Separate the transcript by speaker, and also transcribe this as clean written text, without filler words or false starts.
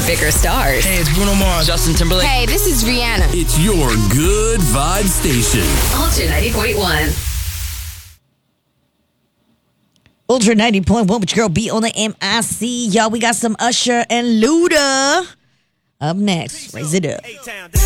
Speaker 1: bigger stars.
Speaker 2: Hey, it's Bruno Mars. Justin Timberlake.
Speaker 1: Hey, this is Rihanna.
Speaker 3: It's your good vibe station.
Speaker 1: Ultra 90.1.
Speaker 4: Ultra 90.1 with your girl B on the MIC. Y'all, we got some Usher and Luda. Up next, raise it up.